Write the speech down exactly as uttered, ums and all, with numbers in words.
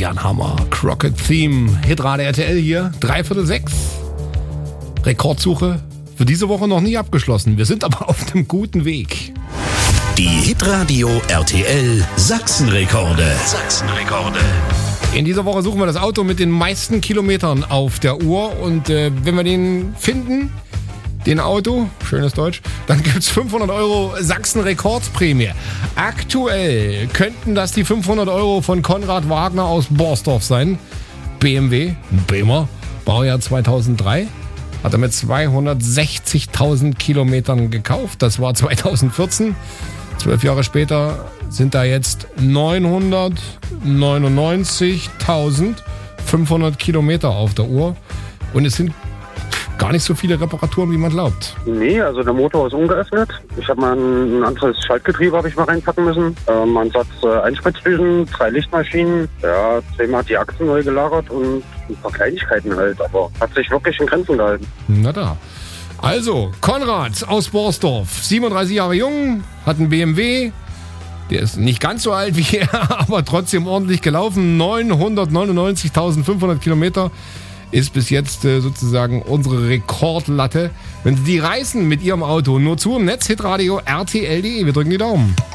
Jan Hammer, Crockett Theme, Hitrate R T L hier, dreiviertel sechs. Rekordsuche für diese Woche noch nie abgeschlossen. Wir sind aber auf dem guten Weg. Die Hitradio R T L Sachsenrekorde. Sachsenrekorde. In dieser Woche suchen wir das Auto mit den meisten Kilometern auf der Uhr. Und äh, wenn wir den finden, den Auto, schönes Deutsch, dann gibt es fünfhundert Euro Sachsen-Rekordsprämie. Aktuell könnten das die fünfhundert Euro von Konrad Wagner aus Borsdorf sein. B M W, Bremer, Baujahr zweitausenddrei. Hat er mit zweihundertsechzigtausend Kilometern gekauft. Das war zweitausendvierzehn. Zwölf Jahre später sind da jetzt neunhundertneunundneunzigtausendfünfhundert Kilometer auf der Uhr. Und es sind gar nicht so viele Reparaturen, wie man glaubt. Nee, also der Motor ist ungeöffnet. Ich habe mal ein, ein anderes Schaltgetriebe habe ich mal reinpacken müssen. Ähm, ein Satz äh, Einspritzdüsen, drei Lichtmaschinen. Ja, zweimal die Achsen neu gelagert und ein paar Kleinigkeiten halt. Aber hat sich wirklich in Grenzen gehalten. Na da. Also, Konrad aus Borsdorf, siebenunddreißig Jahre jung, hat einen B M W. Der ist nicht ganz so alt wie er, aber trotzdem ordentlich gelaufen. neunhundertneunundneunzigtausendfünfhundert Kilometer ist bis jetzt äh, sozusagen unsere Rekordlatte. Wenn Sie die reißen mit Ihrem Auto, nur zu im Netz, hitradio R T L punkt de. Wir drücken die Daumen.